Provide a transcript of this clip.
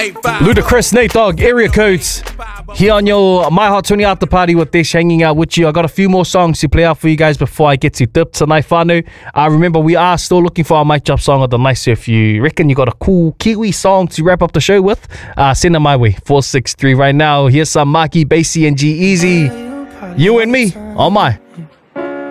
Ludacris, Nate Dogg, area codes. Here on your My Hot 20 after party with Dish, hanging out with you. I got a few more songs to play out for you guys before I get to dip tonight, whānau. Remember, we are still looking for our mic drop song of the night. So if you reckon you got a cool Kiwi song to wrap up the show with, send it my way. 463 right now. Here's some Maki, Basie, and G-Eazy. You and me on my